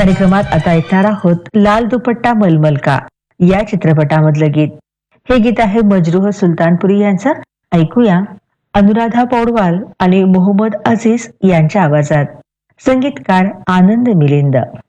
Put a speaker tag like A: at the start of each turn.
A: कार्यक्रमात आता ऐकणार आहोत लाल दुपट्टा मलमल का या चित्रपटामधलं गीत. हे गीत आहे मजरूह सुलतानपुरी यांचं. ऐकूया अनुराधा पौडवाल आणि मोहम्मद अजीज यांच्या आवाजात. संगीतकार आनंद मिलिंद.